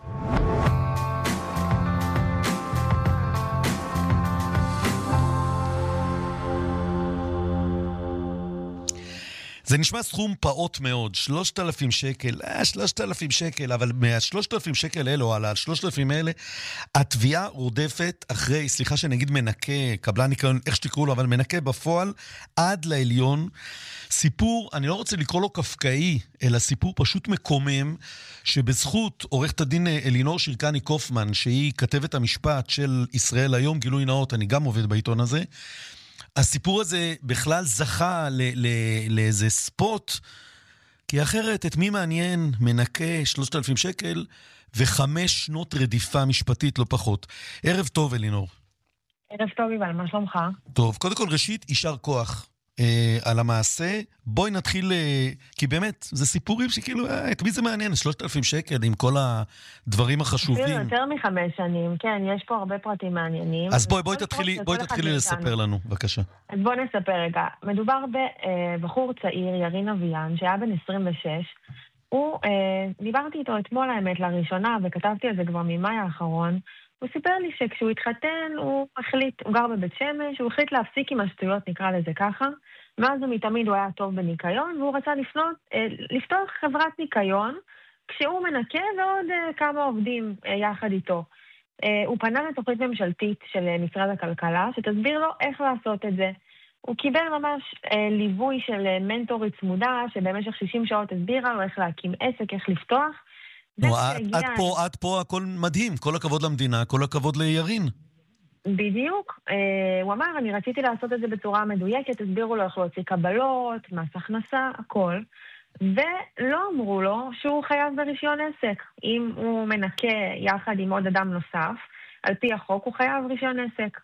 זה נשמע סכום פעוט מאוד, שלושת אלפים שקל, אה, שלושת אלפים שקל, אבל מה-שלושת אלפים שקל אלו, על ה-שלושת אלפים האלה, התביעה רודפת אחרי, סליחה שנגיד מנקה, קבלן ניקיון, איך שתקראו לו, אבל מנקה בפועל, עד לעליון. סיפור, אני לא רוצה לקרוא לו קפקאי, אלא סיפור פשוט מקומם, שבזכות עורכת הדין אלינור שירקני קופמן, שהיא כתבת המשפט של ישראל היום, גילוי נאות, אני גם עובד בעיתון הזה, הסיפור הזה בכלל זכה לאיזה ספוט, כי אחרת את מי מעניין מנקה שלושת אלפים שקל וחמש שנות רדיפה משפטית, לא פחות. ערב טוב, אלינור. ערב טוב, יובל, מה שלומך? טוב, קודם כל ראשית, יישר כוח אה, על המעשה. בואי נתחיל, אה, כי באמת, זה סיפורים שכאילו, אה, את מי זה מעניין? שלושת אלפים שקל עם כל הדברים החשובים. אפילו יותר מחמש שנים, כן, יש פה הרבה פרטים מעניינים. אז בואי, בואי תתחילי, בואי תתחילי לספר לנו, בבקשה. אז בואי נספר רגע. מדובר בבחור צעיר, ירין אביאן, שהיה בן עשרים ושש. הוא, אה, דיברתי איתו אתמול האמת לראשונה, וכתבתי על זה כבר ממאי האחרון. הוא סיפר לי שכשהוא התחתן, הוא החליט, הוא גר בבית שמש, הוא החליט להפסיק עם השטויות, נקרא לזה ככה. מאז ומתמיד הוא היה טוב בניקיון, והוא רצה לפנות, אה, לפתוח חברת ניקיון, כשהוא מנקה ועוד אה, כמה עובדים אה, יחד איתו. אה, הוא פנה לתוכנית ממשלתית של אה, משרד הכלכלה, שתסביר לו איך לעשות את זה. הוא קיבל ממש אה, ליווי של אה, מנטורית צמודה, שבמשך שישים שעות הסבירה לו איך להקים עסק, איך לפתוח. עד פה, עד פה הכל מדהים, כל הכבוד למדינה, כל הכבוד לירין. בדיוק, הוא אמר, אני רציתי לעשות את זה בצורה מדויקת, הסבירו לו איך להוציא קבלות, מס הכנסה, הכל, ולא אמרו לו שהוא חייב ברישיון עסק. אם הוא מנקה יחד עם עוד אדם נוסף, על פי החוק הוא חייב רישיון עסק.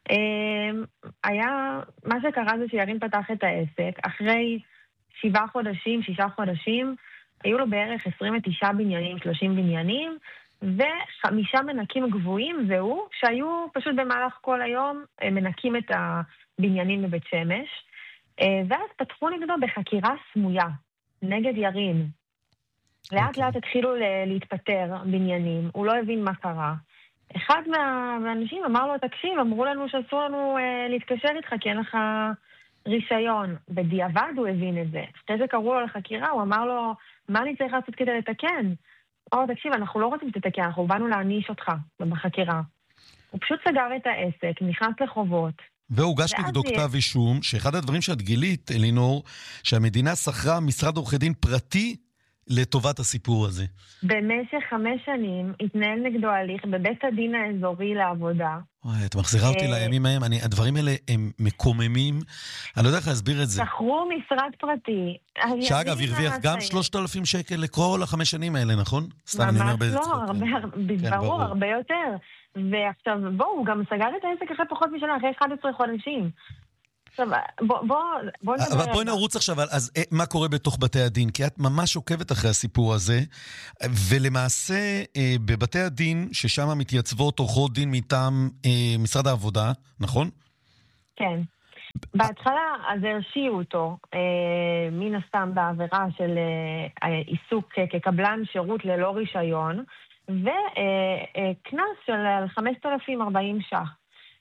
היה, מה שקרה זה שירין פתח את העסק, אחרי שבעה חודשים, שישה חודשים, היו לו בערך עשרים ותשעה בניינים, שלושים בניינים, וחמישה מנקים גבוהים, והוא, שהיו פשוט במהלך כל היום מנקים את הבניינים בבית שמש, ואז פתחו נגדו בחקירה סמויה, נגד ירין. לאט לאט התחילו להתפטר בניינים, הוא לא הבין מה קרה. אחד מהאנשים אמר לו, תקשיב, אמרו לנו שאסור לנו להתקשר איתך, כי אין לך רישיון. בדיעבד הוא הבין את זה. אחרי זה קראו לו לחקירה, הוא אמר לו, מה אני צריך לעשות כדי לתקן? או, תקשיב, אנחנו לא רוצים שתתקן, אנחנו באנו להעניש אותך בחקירה. הוא פשוט סגר את העסק, נכנס לחובות. והוגש נגדו כתב אישום, שאחד הדברים שאת גילית, אלינור, שהמדינה שכרה משרד עורכי דין פרטי לטובת הסיפור הזה. במשך חמש שנים התנהל נגדו הליך בבית הדין האזורי לעבודה. וואי, את מחזירה אותי לימים ההם. אני, הדברים האלה הם מקוממים. אני לא יודע איך להסביר את זה. שכרו משרד פרטי. שאגב, הרוויח גם שלושת אלפים שקל לכל החמש שנים האלה, נכון? ממש לא, ברור, הרבה יותר. ועכשיו, בואו, הוא גם סגר את העסק אחרי פחות משנה, אחרי אחד עשר חודשים. בוא, בוא, בוא נדבר. אבל בואי נרוץ עכשיו, אז מה קורה בתוך בתי הדין? כי את ממש עוקבת אחרי הסיפור הזה, ולמעשה בבתי הדין, ששם מתייצבות עורכות דין מטעם משרד העבודה, נכון? כן. בהתחלה אז הרשיעו אותו, מן הסתם בעבירה של עיסוק כקבלן שירות ללא רישיון, וכנס של חמשת אלפים וארבעים ש"ח.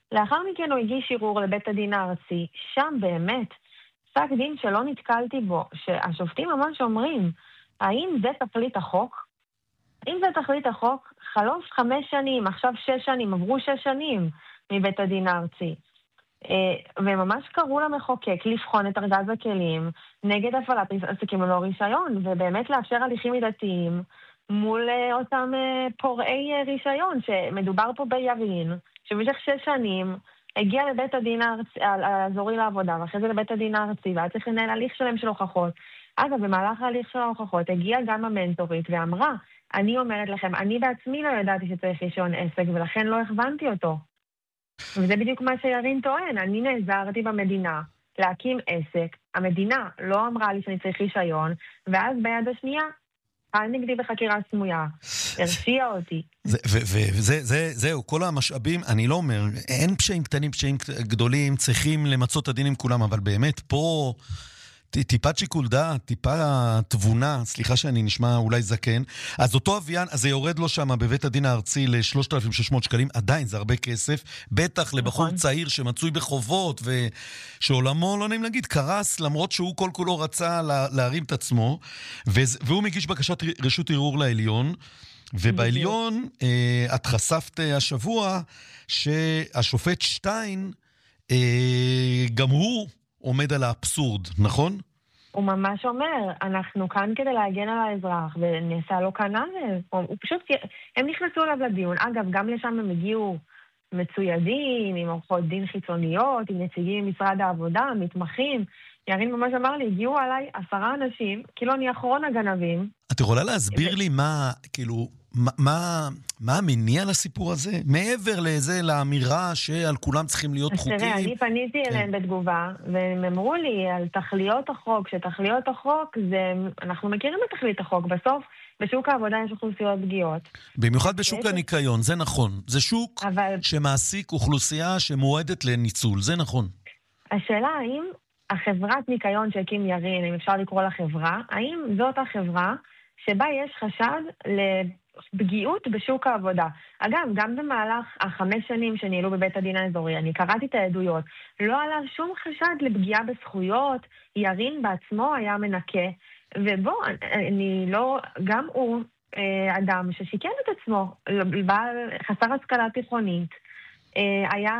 לאחר מכן הוא הגיש ערעור לבית הדין הארצי, שם באמת, פסק דין שלא נתקלתי בו, שהשופטים ממש אומרים, האם זה תכלית החוק? אם זה תכלית החוק, חלוף חמש שנים, עכשיו שש שנים, עברו שש שנים מבית הדין הארצי. וממש קראו למחוקק לבחון את ארגז הכלים נגד הפעלת עסקים ללא רישיון, ובאמת לאפשר הליכים מידתיים מול אותם פורעי רישיון, שמדובר פה בירין, שבמשך שש שנים הגיע לבית הדין האזורי לעבודה, ואחרי זה לבית הדין הארצי, והיה צריך לנהל הליך שלם של הוכחות. אגב, במהלך ההליך של ההוכחות הגיעה גם המנטורית ואמרה, אני אומרת לכם, אני בעצמי לא ידעתי שצריך רישיון עסק, ולכן לא הכוונתי אותו. וזה בדיוק מה שירין טוען, אני נעזרתי במדינה להקים עסק, המדינה לא אמרה לי שאני צריך רישיון, ואז ביד השנייה, פעל נגדי בחקירה סמויה, הרשיע אותי. וזהו, כל המשאבים, אני לא אומר, אין פשעים קטנים, פשעים גדולים, צריכים למצות את הדין עם כולם, אבל באמת פה טיפת שיקול דעת, טיפה תבונה, סליחה שאני נשמע אולי זקן, אז אותו אביין, אז זה יורד לו שם בבית הדין הארצי ל-שלושת אלפים ושש מאות שקלים, עדיין זה הרבה כסף, בטח לבחור צעיר שמצוי בחובות, ושעולמו, לא נעים להגיד, קרס, למרות שהוא כל כולו רצה להרים את עצמו, והוא מגיש בקשת רשות ערעור לעליון, ובעליון את חשפת השבוע שהשופט שטיין, גם הוא עומד על האבסורד, נכון? הוא ממש אומר, אנחנו כאן כדי להגן על האזרח, ונעשה לו כאן עוול. הוא פשוט, הם נכנסו אליו לדיון. אגב, גם לשם הם הגיעו מצוידים, עם עורכות דין חיצוניות, עם נציגים ממשרד העבודה, מתמחים. ירין ממש אמר לי, הגיעו עליי עשרה אנשים, כאילו אני אחרון הגנבים. את יכולה להסביר לי מה, כאילו, מה, מה, מה המניע לסיפור הזה? מעבר לזה, לאמירה שעל כולם צריכים להיות חוקים. תראה, אני פניתי כן. אליהם בתגובה, והם אמרו לי על תכליות החוק, שתכליות החוק זה, אנחנו מכירים את תכלית החוק, בסוף בשוק העבודה יש אוכלוסיות פגיעות. במיוחד בשוק יש... הניקיון, זה נכון. זה שוק אבל... שמעסיק אוכלוסייה שמועדת לניצול, זה נכון. השאלה האם החברת ניקיון שהקים ירין, אם אפשר לקרוא לה חברה, האם זאת החברה שבה יש חשד לפגיעות בשוק העבודה? אגב, גם במהלך החמש שנים שניהלו בבית הדין האזורי, אני קראתי את העדויות, לא עלה שום חשד לפגיעה בזכויות, ירין בעצמו היה מנקה, ובוא, אני לא, גם הוא אדם ששיקם את עצמו, בעל חסר השכלה תיכונית, היה,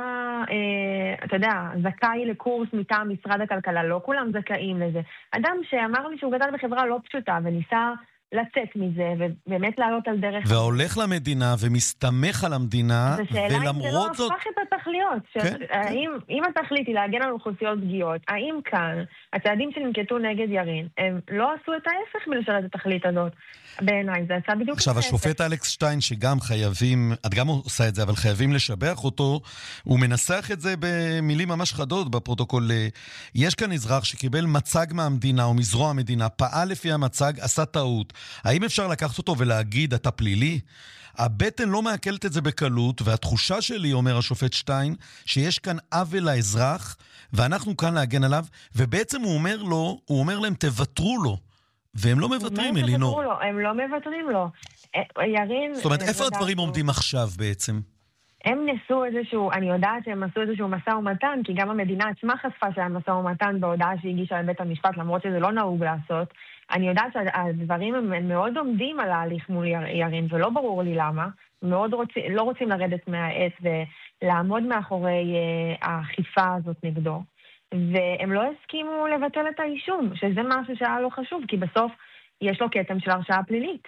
אתה יודע, זכאי לקורס מטעם משרד הכלכלה, לא כולם זכאים לזה. אדם שאמר לי שהוא גדל בחברה לא פשוטה וניסה לצאת מזה ובאמת לעלות על דרך... והולך למדינה ומסתמך על המדינה, ולמרות זאת... זה לא הפך את התכליות. כן, האם, כן. אם התכלית היא להגן על אוכלוסיות פגיעות, האם כאן הצעדים שננקטו נגד ירין, הם לא עשו את ההפך מלשרת את התכלית הזאת? בעיניי, זה עשה בדיוק... עכשיו, השופט אלכס שטיין, שגם חייבים, את גם עושה את זה, אבל חייבים לשבח אותו, הוא מנסח את זה במילים ממש חדות בפרוטוקול. יש כאן אזרח שקיבל מצג מהמדינה או מזרוע המדינה, פעל לפי המצג, עשה טעות. האם אפשר לקחת אותו ולהגיד, אתה פלילי? הבטן לא מעכלת את זה בקלות, והתחושה שלי, אומר השופט שטיין, שיש כאן עוול לאזרח, ואנחנו כאן להגן עליו, ובעצם הוא אומר לו, הוא אומר להם, תוותרו לו. והם לא מבטרים, אלינור. הם לא מבטרים לו. ירין... זאת אומרת, איפה הדברים עומדים עכשיו בעצם? הם נסו איזשהו, אני יודעת שהם עשו איזשהו מסע ומתן, כי גם המדינה עצמה חשפה שהיה מסע ומתן בהודעה שהגישה לבית המשפט, למרות שזה לא נהוג לעשות. אני יודעת שהדברים הם מאוד עומדים על ההליך מול ירין, ולא ברור לי למה. מאוד רוצים, לא רוצים לרדת מהעץ ולעמוד מאחורי האכיפה הזאת נגדו. והם לא הסכימו לבטל את האישום, שזה משהו שהיה לא חשוב, כי בסוף יש לו קטם של הרשעה פלילית,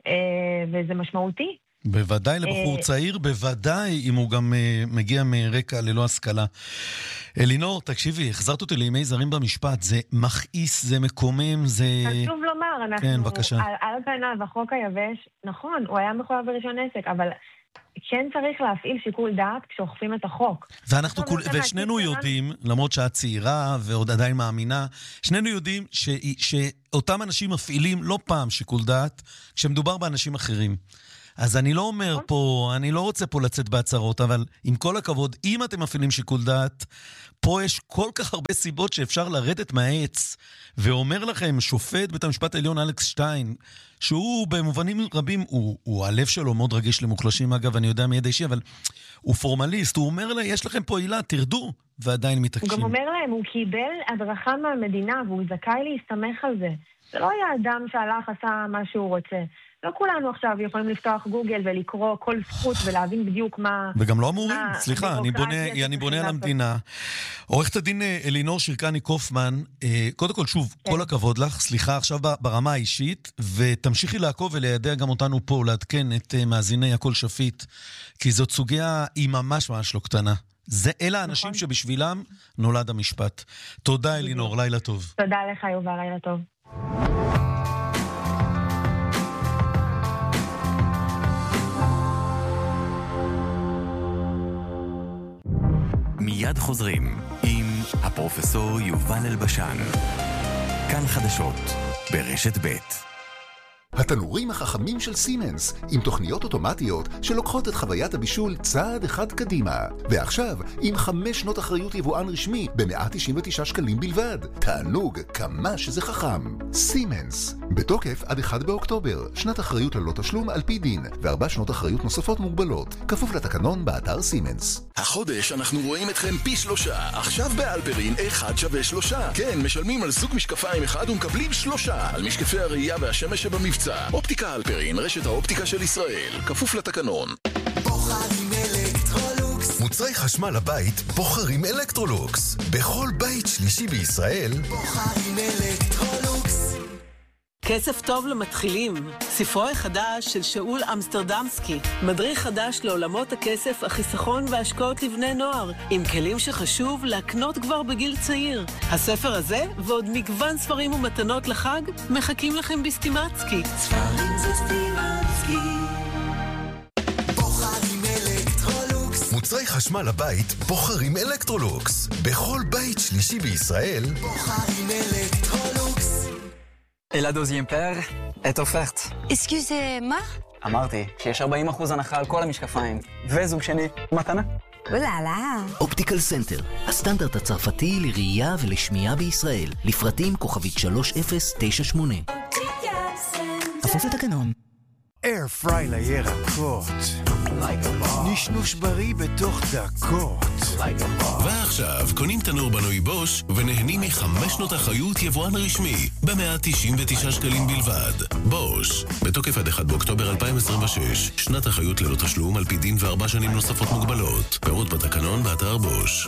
וזה משמעותי. בוודאי לבחור צעיר, בוודאי אם הוא גם מגיע מרקע ללא השכלה. אלינור, תקשיבי, החזרת אותי לימי זרים במשפט, זה מכעיס, זה מקומם, זה... חשוב לומר, אנחנו... כן, בבקשה. על, על פניו, החוק היבש, נכון, הוא היה מחויב ברישיון עסק, אבל... כן צריך להפעיל שיקול דעת כשאוכפים את החוק. ואנחנו כול, ושנינו יודעים, למרות שאת צעירה ועוד עדיין מאמינה, שנינו יודעים ש, שאותם אנשים מפעילים לא פעם שיקול דעת כשמדובר באנשים אחרים. אז אני לא אומר פה, אני לא רוצה פה לצאת בהצהרות, אבל עם כל הכבוד, אם אתם מפעילים שיקול דעת, פה יש כל כך הרבה סיבות שאפשר לרדת מהעץ, ואומר לכם שופט בית המשפט העליון אלכס שטיין, שהוא במובנים רבים, הוא, הוא הלב שלו מאוד רגיש למוחלשים, אגב, אני יודע מידע אישי, אבל הוא פורמליסט, הוא אומר לה, יש לכם פה עילה, תרדו, ועדיין מתעקשים. הוא גם אומר להם, הוא קיבל הדרכה מהמדינה, והוא זכאי להסתמך על זה. זה לא היה אדם שהלך עשה מה שהוא רוצה. לא כולנו עכשיו יכולים לפתוח גוגל ולקרוא כל זכות ולהבין בדיוק מה... וגם לא אמורים, סליחה, אני בונה, אני בונה על המדינה. עורכת הדין אלינור שירקני קופמן, קודם כל שוב, כל הכבוד לך, סליחה עכשיו ברמה האישית, ותמשיכי לעקוב וליידע גם אותנו פה, לעדכן את מאזיני הכל שפיט, כי זאת סוגיה היא ממש ממש לא קטנה. זה אלה האנשים שבשבילם נולד המשפט. תודה אלינור, לילה טוב. תודה לך יובל, לילה טוב. מיד חוזרים עם הפרופסור יובל אלבשן. כאן חדשות ברשת ב'. התנורים החכמים של סימנס, עם תוכניות אוטומטיות שלוקחות את חוויית הבישול צעד אחד קדימה. ועכשיו, עם חמש שנות אחריות יבואן רשמי ב-מאה תשעים ותשעה שקלים בלבד. תענוג, כמה שזה חכם. סימנס, בתוקף עד אחד באוקטובר, שנת אחריות ללא תשלום על פי דין, וארבע שנות אחריות נוספות מוגבלות. כפוף לתקנון באתר סימנס. החודש אנחנו רואים אתכם פי שלושה. עכשיו באלפרין אחד שווה שלושה. כן, משלמים על סוג משקפיים אחד ומקבלים שלושה. על משקפי הראייה והשמש שבמבצע. אופטיקה אלפרין, רשת האופטיקה של ישראל. כפוף לתקנון. בוחרים אלקטרולוקס. מוצרי חשמל הבית בוחרים אלקטרולוקס. בכל בית שלישי בישראל בוחרים אלקטרולוקס. כסף טוב למתחילים. ספרו החדש של שאול אמסטרדמסקי. מדריך חדש לעולמות הכסף, החיסכון וההשקעות לבני נוער. עם כלים שחשוב להקנות כבר בגיל צעיר. הספר הזה ועוד מגוון ספרים ומתנות לחג מחכים לכם בסטימצקי. ספרים זה סטימצקי. בוחרים אלקטרולוקס. מוצרי חשמל הבית בוחרים אלקטרולוקס. בכל בית שלישי בישראל בוחרים אלקטרולוקס. Et la deuxième paire est offerte. Excusez-moi? אמרתי שיש ארבעים אחוז הנחה על כל המשקפיים. וזוג שני, מתנה. אוללה. אופטיקל סנטר, הסטנדרט הצרפתי לראייה ולשמיעה בישראל. לפרטים כוכבית שלוש אפס תשע שמונה. כפוף לתקנון. אייר פריי לירקות. נשנוש בריא בתוך דקות. ועכשיו קונים תנור בנוי בוש ונהנים מחמש שנות אחריות יבואן רשמי ב-מאה תשעים ותשעה שקלים בלבד. בוש, בתוקף עד אחד באוקטובר אלפיים עשרים ושש, שנת אחריות ללא תשלום על פי דין וארבע שנים נוספות מוגבלות. פירוט בתקנון באתר בוש.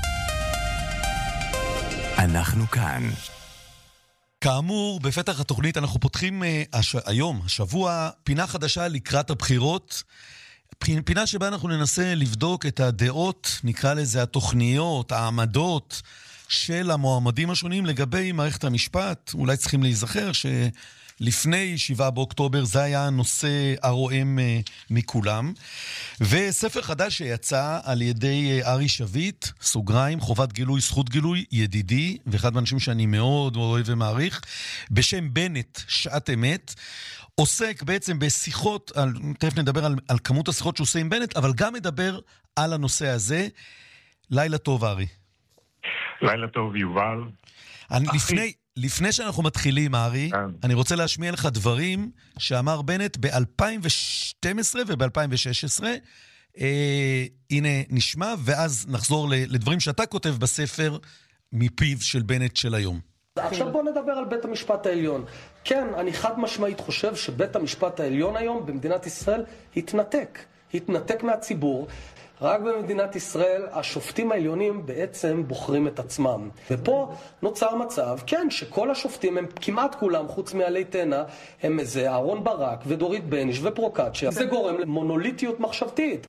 אנחנו כאן. כאמור, בפתח התוכנית אנחנו פותחים uh, הש... היום, השבוע, פינה חדשה לקראת הבחירות. פינה שבה אנחנו ננסה לבדוק את הדעות, נקרא לזה התוכניות, העמדות של המועמדים השונים לגבי מערכת המשפט. אולי צריכים להיזכר שלפני שבעה באוקטובר זה היה הנושא הרועם uh, מכולם. וספר חדש שיצא על ידי uh, ארי שביט, סוגריים, חובת גילוי, זכות גילוי, ידידי, ואחד מהאנשים שאני מאוד אוהב ומעריך, בשם בנט, שעת אמת, עוסק בעצם בשיחות, על, תכף נדבר על, על כמות השיחות שהוא עושה עם בנט, אבל גם מדבר על הנושא הזה. לילה טוב, ארי. לילה טוב, יובל. אני, לפני, לפני שאנחנו מתחילים, ארי, אני רוצה להשמיע לך דברים שאמר בנט ב-אלפיים ושתים עשרה וב-אלפיים ושש עשרה. אה, הנה נשמע, ואז נחזור לדברים שאתה כותב בספר מפיו של בנט של היום. עכשיו בוא נדבר על בית המשפט העליון. כן, אני חד משמעית חושב שבית המשפט העליון היום במדינת ישראל התנתק. התנתק מהציבור. רק במדינת ישראל השופטים העליונים בעצם בוחרים את עצמם. ופה נוצר מצב, כן, שכל השופטים הם כמעט כולם, חוץ מעלי תאנה, הם איזה אהרון ברק ודורית בניש ופרוקצ'יה. זה גורם למונוליטיות מחשבתית.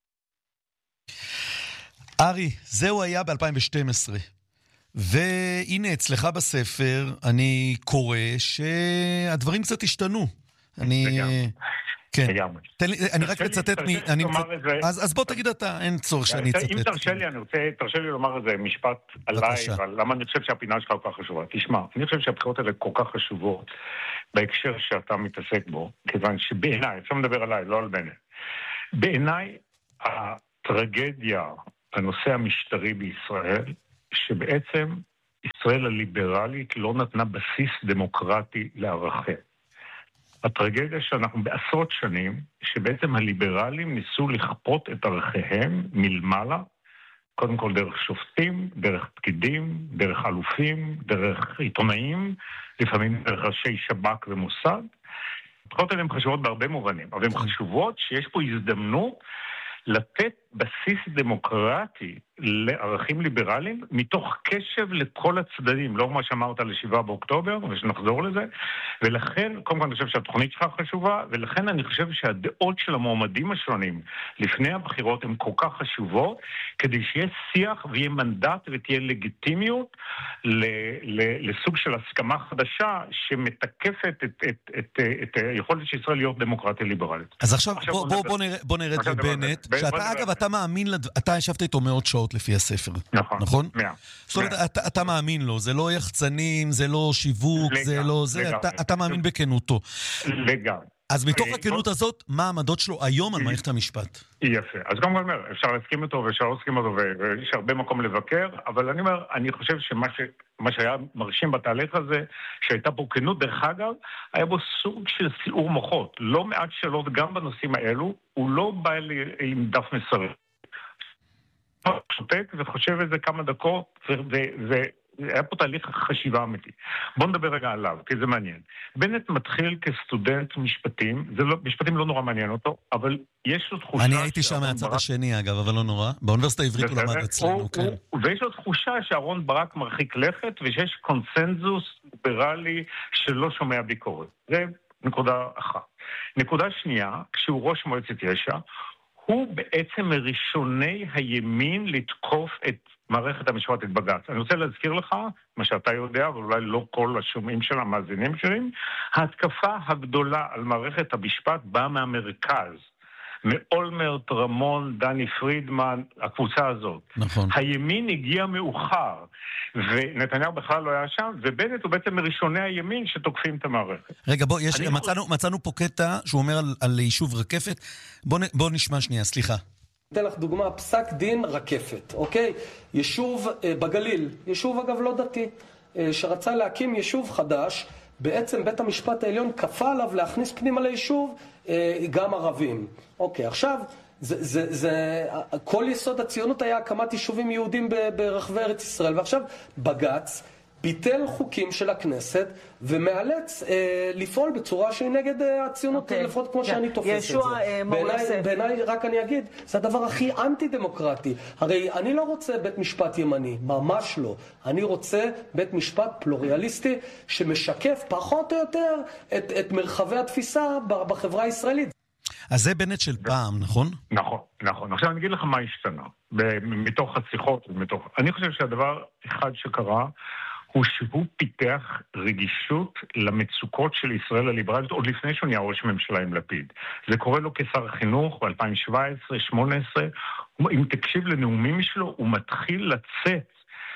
ארי, זהו היה ב-אלפיים ושתים עשרה. והנה אצלך בספר אני קורא שהדברים קצת השתנו. אני... כן. אני רק מצטט... אז בוא תגיד אתה, אין צורך שאני אצטט. אם תרשה לי, אני רוצה, תרשה לי לומר איזה משפט עליי, למה אני חושב שהפינה שלך כל כך חשובה. תשמע, אני חושב שהבחירות האלה כל כך חשובות בהקשר שאתה מתעסק בו, כיוון שבעיניי, אפשר לדבר עליי, לא על בנט. בעיניי, הטרגדיה, הנושא המשטרי בישראל, שבעצם ישראל הליברלית לא נתנה בסיס דמוקרטי לערכיה. הטרגדיה שאנחנו בעשרות שנים, שבעצם הליברלים ניסו לכפות את ערכיהם מלמעלה, קודם כל דרך שופטים, דרך פקידים, דרך אלופים, דרך עיתונאים, לפעמים דרך ראשי שב"כ ומוסד. הבחירות האלה הן חשובות בהרבה מובנים, אבל הן חשובות שיש פה הזדמנות לתת בסיס דמוקרטי לערכים ליברליים, מתוך קשב לכל הצדדים, לא מה שאמרת לשבעה באוקטובר, ושנחזור לזה, ולכן, קודם כל אני חושב שהתוכנית שלך חשובה, ולכן אני חושב שהדעות של המועמדים השונים לפני הבחירות הן כל כך חשובות, כדי שיהיה שיח ויהיה מנדט ותהיה לגיטימיות ל, ל, לסוג של הסכמה חדשה, שמתקפת את, את, את, את היכולת של ישראל להיות דמוקרטיה ליברלית. אז עכשיו, עכשיו בוא, בוא, בוא, נראה, בוא נרד לבנט, שאתה אגב, אתה מאמין, אתה ישבת איתו מאות שעות לפי הספר. נכון. נכון? מאה. זאת אומרת, אתה, אתה מאמין לו, זה לא יחצנים, זה לא שיווק, לגמרי, זה לא זה, לגמרי. אתה, אתה מאמין בכנותו. לגמרי. אז מתוך הכנות הזאת, מה העמדות שלו היום על מערכת המשפט? יפה. אז גם אומר, אפשר להסכים אותו ואפשר לא להסכים אותו, ויש הרבה מקום לבקר, אבל אני אומר, אני חושב שמה ש... מה שהיה מרשים בתהליך הזה, שהייתה פה כנות, דרך אגב, היה בו סוג של סיעור מוחות. לא מעט שאלות גם בנושאים האלו, הוא לא בא עם דף מסרים. שותק וחושב איזה כמה דקות, והיה פה תהליך חשיבה אמיתי. בוא נדבר רגע עליו, כי זה מעניין. בנט מתחיל כסטודנט משפטים, זה לא, משפטים לא נורא מעניין אותו, אבל יש לו תחושה... אני הייתי שם מהצד השני, אגב, אבל לא נורא. באוניברסיטה העברית הוא למד אצלנו, כן. ויש לו תחושה שאהרון ברק מרחיק לכת, ושיש קונסנזוס ליברלי שלא שומע ביקורת. זה נקודה אחת. נקודה שנייה, כשהוא ראש מועצת יש"ע, הוא בעצם מראשוני הימין לתקוף את מערכת המשפט, את בג"ץ. אני רוצה להזכיר לך, מה שאתה יודע, אבל אולי לא כל השומעים של המאזינים שלהם, ההתקפה הגדולה על מערכת המשפט באה מהמרכז. מאולמרט, רמון, דני פרידמן, הקבוצה הזאת. נכון. הימין הגיע מאוחר, ונתניהו בכלל לא היה שם, ובנט הוא בעצם מראשוני הימין שתוקפים את המערכת. רגע, בוא, יש, מצאנו, חושב... מצאנו פה קטע שהוא אומר על, על יישוב רקפת. בוא, בוא נשמע שנייה, סליחה. אתן לך דוגמה, פסק דין רקפת, אוקיי? יישוב אה, בגליל, יישוב אגב לא דתי, אה, שרצה להקים יישוב חדש, בעצם בית המשפט העליון כפה עליו להכניס פנימה ליישוב אה, גם ערבים. אוקיי, עכשיו, זה, זה, זה, כל יסוד הציונות היה הקמת יישובים יהודים ברחבי ארץ ישראל, ועכשיו בג"ץ ביטל חוקים של הכנסת ומאלץ אה, לפעול בצורה שהיא נגד אה, הציונות, okay. לפחות כמו yeah. שאני תופס ישוע, את זה. בעיניי, בעיניי, רק אני אגיד, זה הדבר הכי אנטי-דמוקרטי. הרי אני לא רוצה בית משפט ימני, ממש לא. אני רוצה בית משפט פלוריאליסטי שמשקף פחות או יותר את, את מרחבי התפיסה בחברה הישראלית. אז זה בנט של פעם, נכון? נכון, נכון. עכשיו אני אגיד לך מה השתנה. מתוך השיחות, מתוך... אני חושב שהדבר אחד שקרה, הוא שהוא פיתח רגישות למצוקות של ישראל הליברלית, עוד לפני שהוא נהיה ראש ממשלה עם לפיד. זה קורה לו כשר החינוך ב-אלפיים שבע עשרה שמונה עשרה. אם תקשיב לנאומים שלו, הוא מתחיל לצאת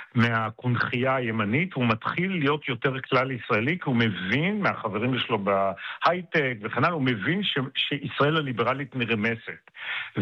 מהקונחייה הימנית, הוא מתחיל להיות יותר כלל ישראלי, כי הוא מבין, מהחברים שלו בהייטק וכן הלאה, הוא מבין ש- שישראל הליברלית נרמסת.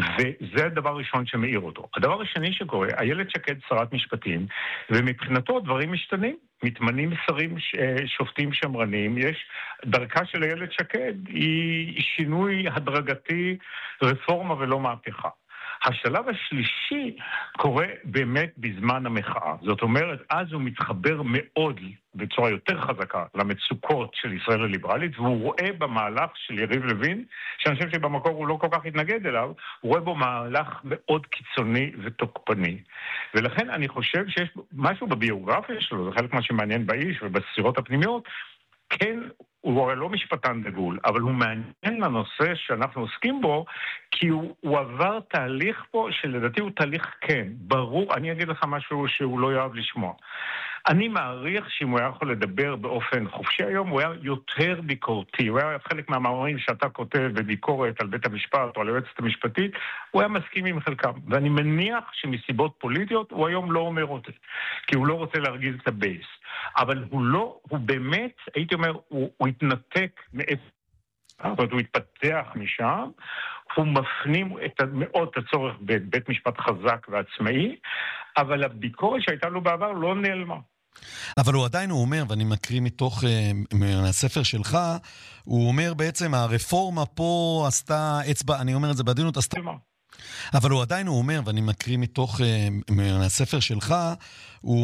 וזה הדבר הראשון שמאיר אותו. הדבר השני שקורה, איילת שקד שרת משפטים, ומבחינתו הדברים משתנים. מתמנים שרים שופטים שמרנים, יש דרכה של איילת שקד, היא שינוי הדרגתי, רפורמה ולא מהפכה. השלב השלישי קורה באמת בזמן המחאה. זאת אומרת, אז הוא מתחבר מאוד בצורה יותר חזקה למצוקות של ישראל הליברלית, והוא רואה במהלך של יריב לוין, שאני חושב שבמקור הוא לא כל כך התנגד אליו, הוא רואה בו מהלך מאוד קיצוני ותוקפני. ולכן אני חושב שיש משהו בביוגרפיה שלו, זה חלק מה שמעניין באיש ובספירות הפנימיות, כן, הוא הרי לא משפטן דגול, אבל הוא מעניין לנושא שאנחנו עוסקים בו, כי הוא, הוא עבר תהליך פה, שלדעתי הוא תהליך כן, ברור, אני אגיד לך משהו שהוא לא יאהב לשמוע. אני מעריך שאם הוא היה יכול לדבר באופן חופשי היום, הוא היה יותר ביקורתי, הוא היה חלק מהמאמרים שאתה כותב בביקורת על בית המשפט או על היועצת המשפטית, הוא היה מסכים עם חלקם, ואני מניח שמסיבות פוליטיות הוא היום לא אומר אותה, כי הוא לא רוצה להרגיז את הבייס, אבל הוא לא, הוא באמת, הייתי אומר, הוא, הוא התנתק מאיפה, זאת אומרת, הוא התפתח משם, הוא מפנים את, מאוד את הצורך בבית משפט חזק ועצמאי, אבל הביקורת שהייתה לו בעבר לא נעלמה. אבל הוא עדיין, הוא אומר, ואני מקריא מתוך מהספר שלך, הוא אומר בעצם, הרפורמה פה עשתה אצבע, אני אומר את זה בעדינות, עשתה... אבל הוא עדיין, הוא אומר, ואני מקריא מתוך מהספר שלך, הוא